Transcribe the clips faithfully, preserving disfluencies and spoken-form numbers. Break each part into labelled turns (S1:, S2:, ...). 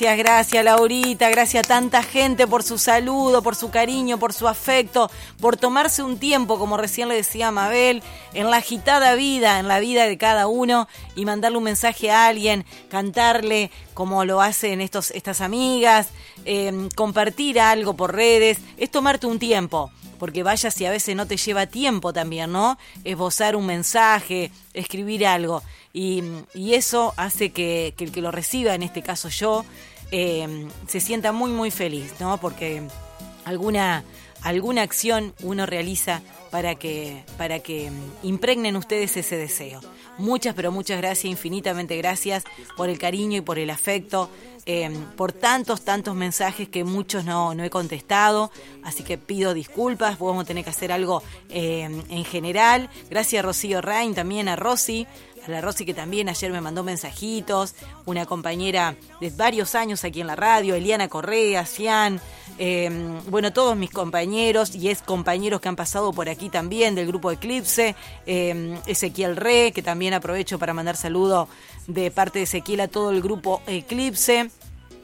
S1: Gracias, gracias Laurita, gracias a tanta gente por su saludo, por su cariño, por su afecto, por tomarse un tiempo, como recién le decía Mabel, en la agitada vida, en la vida de cada uno, y mandarle un mensaje a alguien, cantarle como lo hacen estos, estas amigas, eh, compartir algo por redes, es tomarte un tiempo. Porque vaya si a veces no te lleva tiempo también, ¿no? Esbozar un mensaje, escribir algo. Y, y eso hace que, que el que lo reciba, en este caso yo, eh, se sienta muy, muy feliz, ¿no? Porque alguna, alguna acción uno realiza para que, para que impregnen ustedes ese deseo. Muchas, pero muchas gracias, infinitamente gracias por el cariño y por el afecto. Eh, por tantos, tantos mensajes que muchos no, no he contestado, así que pido disculpas, vamos a tener que hacer algo eh, en general. Gracias a Rocío Rain, también a Rosy, a la Rosy que también ayer me mandó mensajitos, una compañera de varios años aquí en la radio, Eliana Correa, Cian, eh, bueno, todos mis compañeros y ex compañeros que han pasado por aquí también del grupo Eclipse, eh, Ezequiel Re, que también aprovecho para mandar saludo de parte de Ezequiel a todo el grupo Eclipse,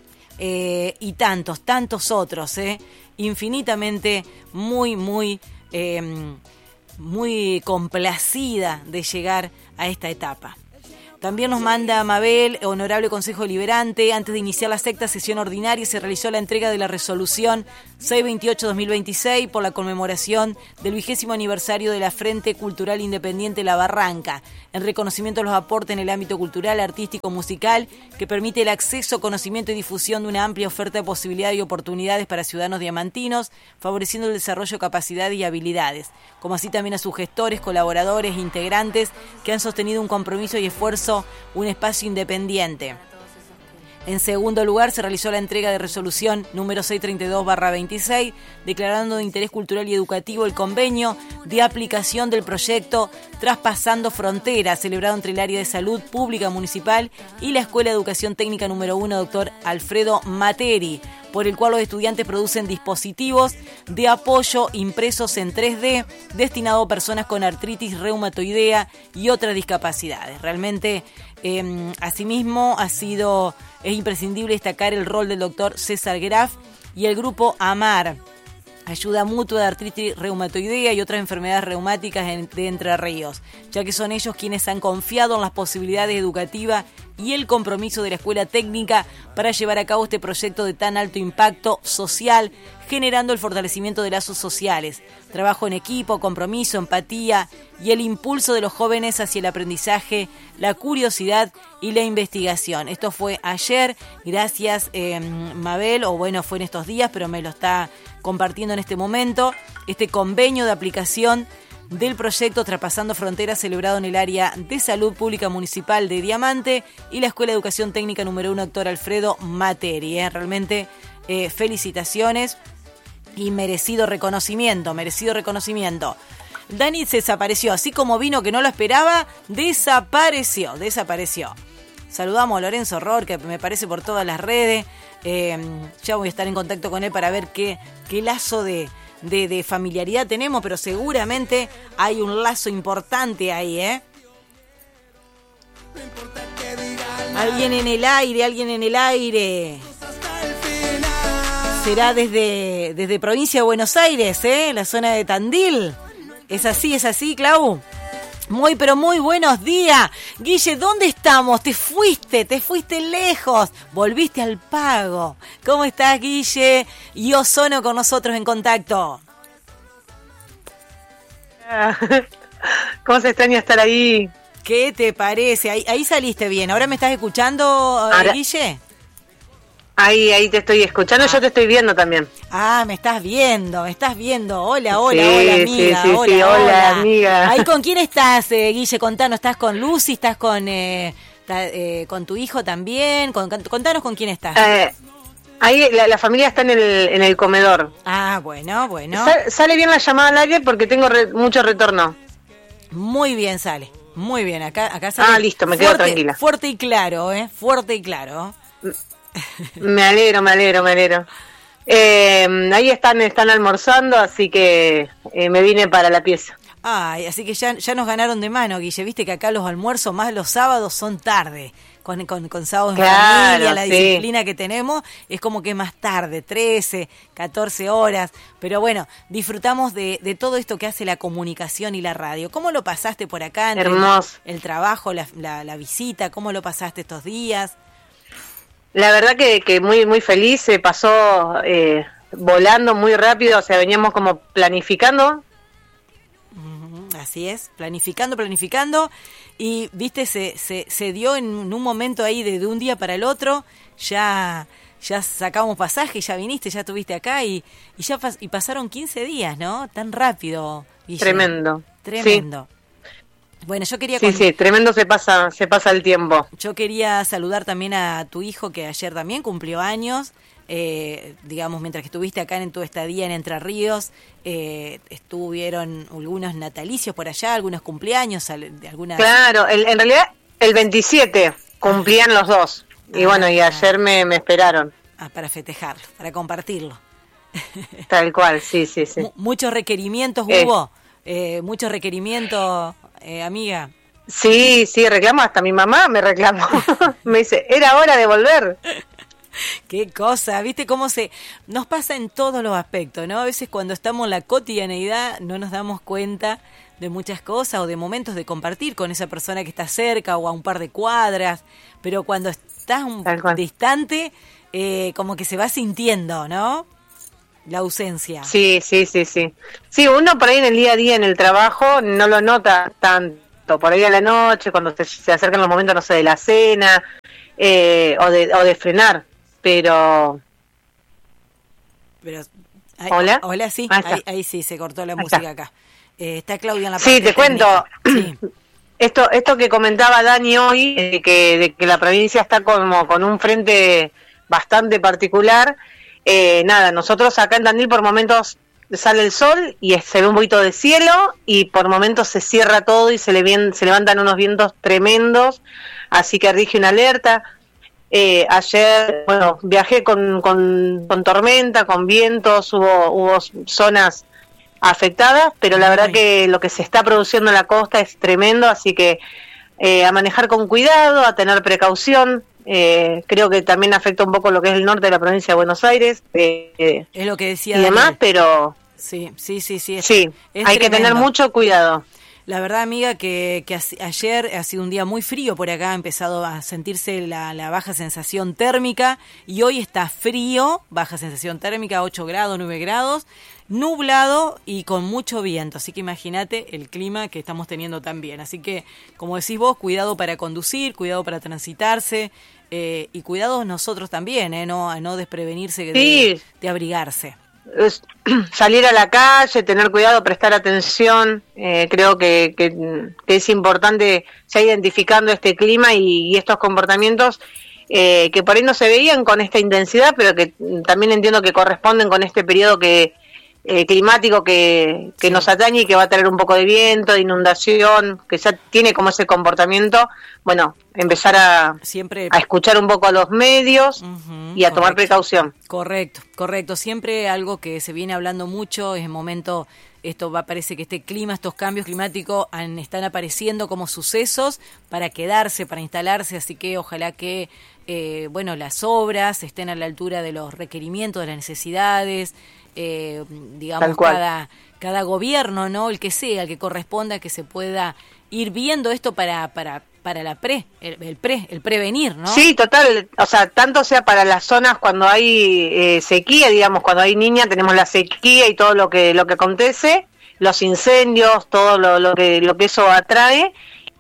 S1: eh, y tantos, tantos otros, eh, infinitamente muy, muy, eh, muy complacida de llegar a esta etapa. También nos manda Mabel, honorable Consejo Deliberante, antes de iniciar la sexta sesión ordinaria se realizó la entrega de la resolución seiscientos veintiocho guión dos mil veintiséis por la conmemoración del vigésimo aniversario de la Frente Cultural Independiente La Barranca, en reconocimiento de los aportes en el ámbito cultural, artístico, musical, que permite el acceso, conocimiento y difusión de una amplia oferta de posibilidades y oportunidades para ciudadanos diamantinos, favoreciendo el desarrollo de capacidades y habilidades, como así también a sus gestores, colaboradores e integrantes que han sostenido un compromiso y esfuerzo, un espacio independiente. En segundo lugar, se realizó la entrega de resolución número seiscientos treinta y dos barra veintiséis, declarando de interés cultural y educativo el convenio de aplicación del proyecto Traspasando Fronteras, celebrado entre el área de salud pública municipal y la Escuela de Educación Técnica número uno, doctor Alfredo Materi, por el cual los estudiantes producen dispositivos de apoyo impresos en tres D destinados a personas con artritis reumatoidea y otras discapacidades. Realmente, eh, asimismo, ha sido es imprescindible destacar el rol del doctor César Graf y el grupo AMAR, Ayuda Mutua de Artritis Reumatoidea y otras enfermedades reumáticas de Entre Ríos, ya que son ellos quienes han confiado en las posibilidades educativas y el compromiso de la Escuela Técnica para llevar a cabo este proyecto de tan alto impacto social, generando el fortalecimiento de lazos sociales, trabajo en equipo, compromiso, empatía y el impulso de los jóvenes hacia el aprendizaje, la curiosidad y la investigación. Esto fue ayer, gracias eh, Mabel, o bueno, fue en estos días, pero me lo está compartiendo en este momento, este convenio de aplicación del proyecto Traspasando Fronteras, celebrado en el área de salud pública municipal de Diamante y la Escuela de Educación Técnica número uno, doctor Alfredo Materi. ¿eh? Realmente eh, felicitaciones y merecido reconocimiento, merecido reconocimiento. Dani se desapareció, así como vino que no lo esperaba, desapareció, desapareció. Saludamos a Lorenzo Ror, que me parece por todas las redes. Eh, ya voy a estar en contacto con él para ver qué, qué lazo de, de, de familiaridad tenemos, pero seguramente hay un lazo importante ahí, ¿eh? Alguien en el aire, alguien en el aire. Será desde, desde provincia de Buenos Aires, ¿eh? La zona de Tandil. Es así, es así, Clau. Muy, pero muy buenos días. Guille, ¿dónde estamos? Te fuiste, te fuiste lejos. Volviste al pago. ¿Cómo estás, Guille? Y Ozono con nosotros en contacto.
S2: ¿Cómo se extraña estar ahí?
S1: ¿Qué te parece? Ahí, ahí saliste bien. ¿Ahora me estás escuchando, Ahora... Guille?
S2: Ahí, ahí te estoy escuchando, ah. Yo te estoy viendo también.
S1: Ah, me estás viendo, me estás viendo. Hola, hola, sí, hola, amiga.
S2: Sí, sí,
S1: hola,
S2: sí, hola, hola, amiga.
S1: Ahí, ¿con quién estás, eh, Guille? Contanos, ¿estás con Lucy? ¿Estás con eh, ta, eh, con tu hijo también? Con, contanos con quién estás.
S2: Eh, ahí la, la familia está en el, en el comedor.
S1: Ah, bueno, bueno.
S2: Sa- sale bien la llamada al aire porque tengo re, mucho retorno.
S1: Muy bien sale, muy bien. Acá, acá sale.
S2: Ah, listo, me
S1: fuerte,
S2: quedo tranquila.
S1: Fuerte y claro, ¿eh? Fuerte y claro.
S2: Me alegro, me alegro, me alegro. Eh, ahí están, están almorzando, así que eh, me vine para la pieza.
S1: Ay, así que ya, ya nos ganaron de mano, Guille. Viste que acá los almuerzos más los sábados son tarde. con, con, con sábados
S2: claro,
S1: en familia, la
S2: sí.
S1: disciplina que tenemos, es como que más tarde, trece, catorce horas, pero bueno, disfrutamos de, de todo esto que hace la comunicación y la radio. ¿Cómo lo pasaste por acá? Entre
S2: Hermoso.
S1: El, el trabajo, la, la, la visita, ¿cómo lo pasaste estos días?
S2: La verdad que, que muy muy feliz, se pasó eh, volando muy rápido, o sea, veníamos como planificando.
S1: Así es, planificando, planificando, y viste, se, se, se dio en un momento ahí de, de un día para el otro, ya ya sacamos pasaje, ya viniste, ya estuviste acá, y, y ya pas, y pasaron quince días, ¿no? Tan rápido, Guille.
S2: Tremendo.
S1: Tremendo. Sí. Bueno, yo quería...
S2: Sí, con... sí, tremendo se pasa, se pasa el tiempo.
S1: Yo quería saludar también a tu hijo, que ayer también cumplió años. Eh, digamos, mientras que estuviste acá en tu estadía en Entre Ríos, eh, estuvieron algunos natalicios por allá, algunos cumpleaños, de algunas...
S2: Claro, el, en realidad el veintisiete cumplían los dos. Y ah, bueno, y ayer me, me esperaron.
S1: Ah, para festejarlo, para compartirlo.
S2: Tal cual, sí, sí, sí.
S1: M- muchos requerimientos eh. hubo, eh, muchos requerimientos, eh, amiga.
S2: Sí, sí, reclamo, hasta mi mamá me reclamó. Me dice, era hora de volver.
S1: Qué cosa, viste cómo se nos pasa en todos los aspectos, ¿no? A veces cuando estamos en la cotidianeidad no nos damos cuenta de muchas cosas o de momentos de compartir con esa persona que está cerca o a un par de cuadras, pero cuando estás un distante, eh, como que se va sintiendo, ¿no? La ausencia.
S2: Sí, sí, sí, sí. Sí, uno por ahí en el día a día, en el trabajo, no lo nota tanto. Por ahí a la noche, cuando se, se acercan los momentos, no sé, de la cena eh, o, de, o de frenar. Pero...
S1: Pero ahí,
S2: ¿Hola?
S1: Hola, sí,
S2: ahí,
S1: ahí, ahí sí, se cortó la ahí música está. Acá. Eh, está Claudia en la parte
S2: Sí, te
S1: técnica.
S2: cuento.
S1: Sí.
S2: Esto esto que comentaba Dani hoy, eh, que, de que la provincia está como con un frente bastante particular. Eh, nada, nosotros acá en Tandil por momentos sale el sol y se ve un poquito de cielo y por momentos se cierra todo y se, le vien, se levantan unos vientos tremendos, así que rige una alerta. Eh, ayer, bueno, viajé con, con, con tormenta, con vientos, hubo, hubo zonas afectadas, pero la verdad que lo que se está produciendo en la costa es tremendo, así que eh, a manejar con cuidado, a tener precaución. Eh, creo que también afecta un poco lo que es el norte de la provincia de Buenos Aires. Eh,
S1: es lo que decía
S2: y demás, Daniel. Pero
S1: sí, sí, sí, sí. Es,
S2: sí,
S1: es
S2: hay
S1: tremendo.
S2: Que tener mucho cuidado.
S1: La verdad, amiga, que, que ayer ha sido un día muy frío por acá, ha empezado a sentirse la, la baja sensación térmica y hoy está frío, baja sensación térmica, ocho grados, nueve grados, nublado y con mucho viento. Así que imagínate el clima que estamos teniendo también. Así que, como decís vos, cuidado para conducir, cuidado para transitarse eh, y cuidado nosotros también, eh, no, a no desprevenirse de,
S2: sí.
S1: de abrigarse.
S2: Es, salir a la calle, tener cuidado, prestar atención, eh, creo que, que, que es importante ya identificando este clima y, y estos comportamientos eh, que por ahí no se veían con esta intensidad, pero que también entiendo que corresponden con este periodo que eh, climático que, que sí. nos atañe y que va a traer un poco de viento, de inundación, que ya tiene como ese comportamiento. Bueno, empezar a,
S1: Siempre...
S2: a escuchar un poco a los medios uh-huh, y a correcto. Tomar precaución.
S1: Correcto, correcto. Siempre algo que se viene hablando mucho es el momento, esto va, parece que este clima, estos cambios climáticos han, están apareciendo como sucesos para quedarse, para instalarse, así que ojalá que eh, bueno, las obras estén a la altura de los requerimientos, de las necesidades, eh, digamos, cada, cada gobierno, ¿no? El que sea, el que corresponda, que se pueda ir viendo esto para... para para la pre, el, el pre, el prevenir, ¿no?
S2: Sí, total, o sea, tanto sea para las zonas cuando hay eh, sequía, digamos, cuando hay niña tenemos la sequía y todo lo que lo que acontece, los incendios, todo lo, lo que lo que eso atrae,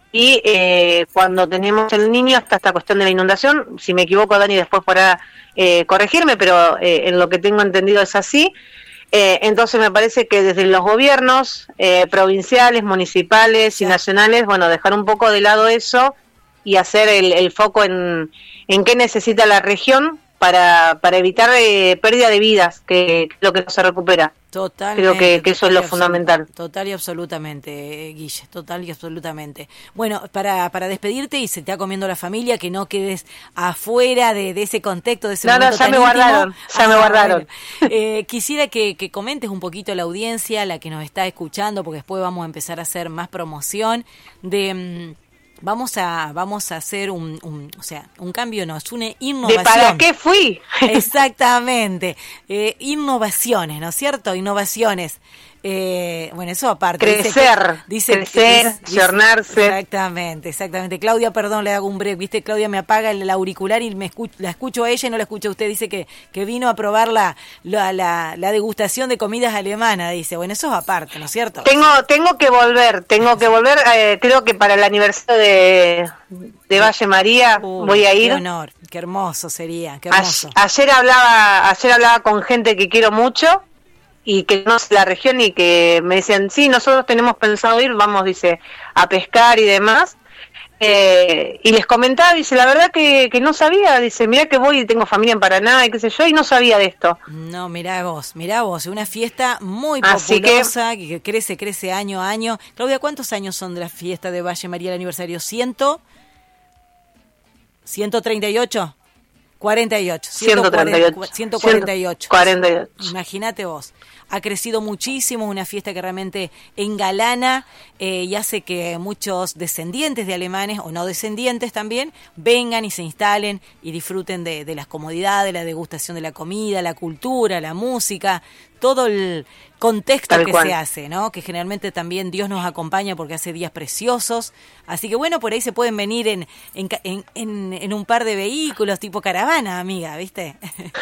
S2: y eh, cuando tenemos el niño hasta esta cuestión de la inundación, si me equivoco Dani después podrá eh, corregirme, pero eh, en lo que tengo entendido es así. Eh, entonces me parece que desde los gobiernos eh, provinciales, municipales sí. y nacionales, bueno, dejar un poco de lado eso y hacer el, el foco en, en qué necesita la región para, para evitar eh, pérdida de vidas, que es lo que no se recupera.
S1: Totalmente.
S2: Creo que, que eso es lo fundamental.
S1: Total y absolutamente, Guille, total y absolutamente. Bueno, para para despedirte y se te ha comiendo la familia, que no quedes afuera de, de ese contexto, de ese
S2: no,
S1: momento
S2: no, ya
S1: tan
S2: me
S1: íntimo.
S2: guardaron, ya ah, me guardaron.
S1: Bueno, eh, quisiera que, que comentes un poquito a la audiencia, la que nos está escuchando, porque después vamos a empezar a hacer más promoción de... Vamos a vamos a hacer un, un o sea, un cambio, no, es una innovación.
S2: ¿De para qué fui?
S1: Exactamente. Eh, innovaciones, ¿no es cierto? Innovaciones. Eh, bueno, eso aparte.
S2: Crecer,
S1: dice que, dice,
S2: crecer,
S1: dice,
S2: jornarse.
S1: Exactamente, exactamente. Claudia, perdón, le hago un break. Viste, Claudia me apaga el auricular y me escucho, la escucho a ella y no la escucho a usted. Dice que, que vino a probar la, la, la, la degustación de comidas alemanas. Dice, bueno, eso es aparte, ¿no es cierto?
S2: Tengo, tengo que volver, tengo que volver. Eh, creo que para el aniversario de, de Valle María uh, voy a ir.
S1: Qué honor, qué hermoso sería, qué hermoso.
S2: A, ayer hablaba, ayer hablaba con gente que quiero mucho y que conoce la región y que me decían, sí, nosotros tenemos pensado ir, vamos, dice, a pescar y demás. Eh, y les comentaba, dice, la verdad que, que no sabía, dice, mirá que voy y tengo familia en Paraná y qué sé yo, y no sabía de esto.
S1: No, mirá vos, mirá vos, una fiesta muy populosa, que... que crece, crece año a año. Claudia, ¿cuántos años son de la fiesta de Valle María, el aniversario? ¿Ciento? ¿ciento treinta y ocho? cuarenta y ocho.
S2: ciento treinta y ocho.
S1: ciento cuarenta y ocho.
S2: cuarenta y ocho.
S1: Imagínate vos. Ha crecido muchísimo, una fiesta que realmente engalana eh, y hace que muchos descendientes de alemanes, o no descendientes también, vengan y se instalen y disfruten de, de las comodidades, la degustación de la comida, la cultura, la música, todo el contexto Tal que cual. se hace, ¿no? Que generalmente también Dios nos acompaña porque hace días preciosos. Así que bueno, por ahí se pueden venir en en, en, en, en un par de vehículos tipo caravana, amiga, ¿viste?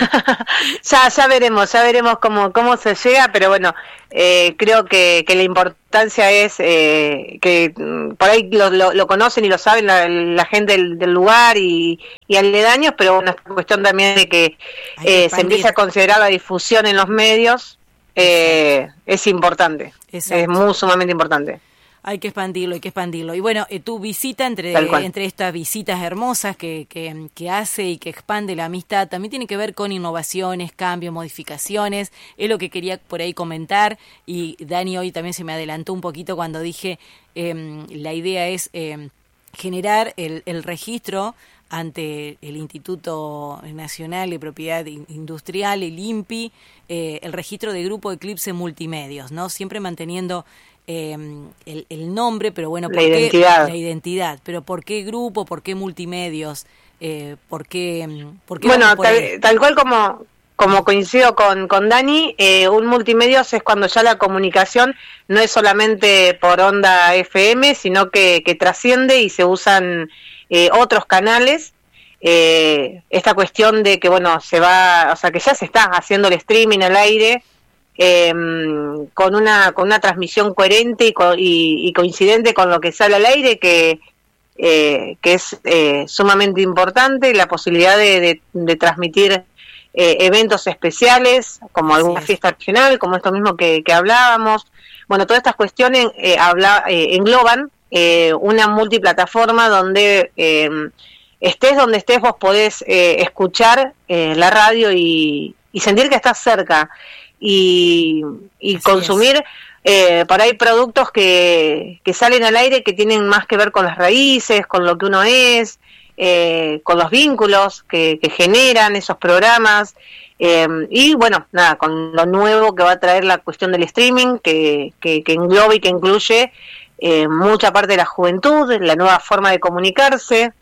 S2: ya ya veremos, ya veremos cómo cómo se llega, pero bueno, eh, creo que, que la importancia es eh, que mm, por ahí lo, lo, lo conocen y lo saben la, la gente del, del lugar y, y aledaños, pero bueno, es cuestión también de que eh, se empiece a considerar la difusión en los medios. Eh, es importante, Exacto. es muy sumamente importante.
S1: Hay que expandirlo, hay que expandirlo. Y bueno, eh, tu visita, entre entre estas visitas hermosas que, que, que hace y que expande la amistad, también tiene que ver con innovaciones, cambios, modificaciones. Es lo que quería por ahí comentar. Y Dani hoy también se me adelantó un poquito cuando dije, eh, la idea es eh, generar el, el registro ante el Instituto Nacional de Propiedad Industrial, el I N P I, eh, el registro de Grupo Eclipse Multimedios, ¿no? Siempre manteniendo eh, el, el nombre, pero bueno, ¿por
S2: la
S1: qué?
S2: identidad.
S1: La identidad. Pero ¿por qué grupo? ¿Por qué multimedios? Eh, ¿Por qué? ¿Por qué
S2: bueno, tal, tal cual como como coincido con, con Dani, eh, un multimedios es cuando ya la comunicación no es solamente por onda F M, sino que, que trasciende y se usan eh, otros canales. Eh, esta cuestión de que, bueno, se va, o sea, que ya se está haciendo el streaming al aire, eh, con una con una transmisión coherente y, co y, y coincidente con lo que sale al aire, que eh, que es eh, sumamente importante, la posibilidad de, de, de transmitir eh, eventos especiales, como alguna sí. fiesta regional, como esto mismo que, que hablábamos. Bueno, todas estas cuestiones eh, habla, eh, engloban eh, una multiplataforma donde eh, estés donde estés, vos podés eh, escuchar eh, la radio y, y sentir que estás cerca y, y consumir eh, por ahí productos que, que salen al aire que tienen más que ver con las raíces, con lo que uno es, eh, con los vínculos que, que generan esos programas eh, y bueno, nada, con lo nuevo que va a traer la cuestión del streaming que, que, que engloba y que incluye eh, mucha parte de la juventud, la nueva forma de comunicarse.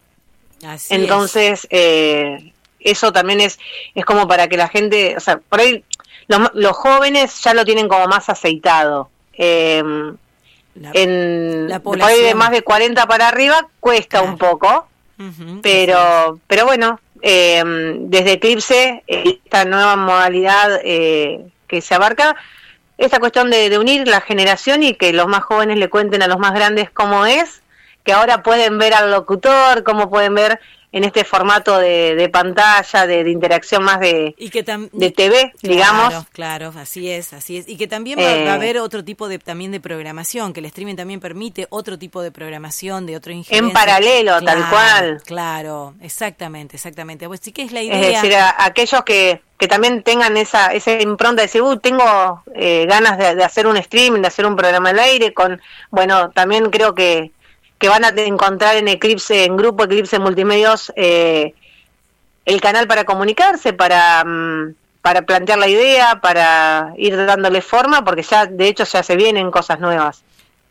S2: Así Entonces, eh, eso también es es como para que la gente, o sea, por ahí los, los jóvenes ya lo tienen como más aceitado. Eh, la, en la por ahí de más de cuarenta para arriba cuesta claro. un poco, uh-huh, pero pero bueno, eh, desde Eclipse, esta nueva modalidad eh, que se abarca, esta cuestión de, de unir la generación y que los más jóvenes le cuenten a los más grandes cómo es, que ahora pueden ver al locutor, cómo pueden ver en este formato de, de pantalla, de, de interacción más de,
S1: y que tam-
S2: de T V,
S1: claro,
S2: digamos.
S1: Claro, así es, así es. Y que también va, eh, va a haber otro tipo de también de programación, que el streaming también permite otro tipo de programación, de otro injerencia.
S2: En paralelo,
S1: claro,
S2: tal cual.
S1: Claro, exactamente, exactamente. Pues sí que es la idea.
S2: Es decir, a, aquellos que, que también tengan esa, esa impronta de decir, uh, tengo eh, ganas de, de hacer un streaming, de hacer un programa al aire, con, bueno, también creo que que van a encontrar en Eclipse, en Grupo Eclipse Multimedios, eh, el canal para comunicarse, para, um, para plantear la idea, para ir dándole forma, porque ya, de hecho, ya se vienen cosas nuevas.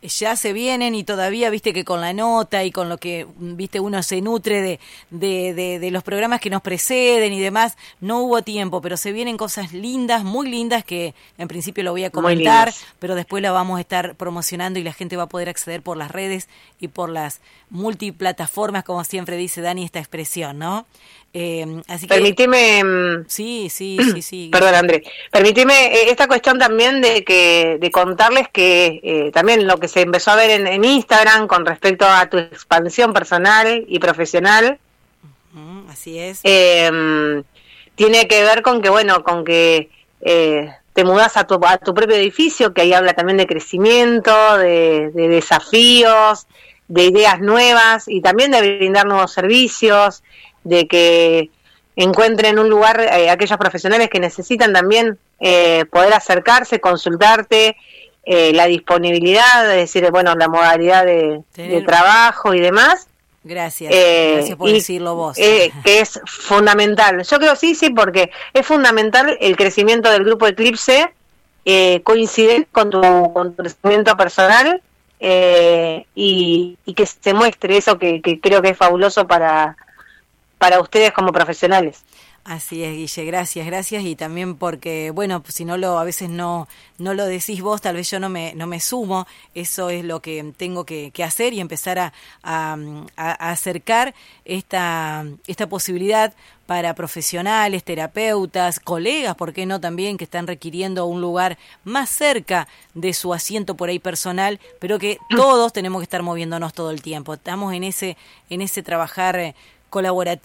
S1: ya se vienen y todavía, viste que con la nota y con lo que, viste, uno se nutre de, de, de, de los programas que nos preceden y demás, no hubo tiempo, pero se vienen cosas lindas, muy lindas, que en principio lo voy a comentar, pero después la vamos a estar promocionando y la gente va a poder acceder por las redes y por las multiplataformas, como siempre dice Dani, esta expresión, ¿no? Eh, así que,
S2: permitime,
S1: sí, sí, sí, sí.
S2: Perdón, André. Permitime eh, esta cuestión también de que de contarles que eh, también lo que se empezó a ver en, en Instagram con respecto a tu expansión personal y profesional.
S1: Uh-huh, así es.
S2: Eh, tiene que ver con que, bueno, con que eh, te mudás a tu, a tu propio edificio, que ahí habla también de crecimiento, de, de desafíos, de ideas nuevas y también de brindar nuevos servicios, de que encuentren un lugar eh, aquellos profesionales que necesitan también eh, poder acercarse, consultarte, eh, la disponibilidad, es decir, bueno, la modalidad de, de trabajo y demás.
S1: Gracias,
S2: eh,
S1: gracias por
S2: y,
S1: decirlo vos.
S2: Eh, que es fundamental. Yo creo sí, sí, porque es fundamental el crecimiento del Grupo Eclipse, eh, coincide con tu, con tu crecimiento personal eh, y, y que se muestre eso que, que creo que es fabuloso para para ustedes como profesionales.
S1: Así es, Guille, gracias, gracias, y también porque, bueno, si no lo, a veces no, no lo decís vos, tal vez yo no me, no me sumo, eso es lo que tengo que, que hacer y empezar a, a, a acercar esta, esta posibilidad para profesionales, terapeutas, colegas, ¿por qué no también, que están requiriendo un lugar más cerca de su asiento por ahí personal, pero que todos tenemos que estar moviéndonos todo el tiempo, estamos en ese, en ese trabajar colaborativo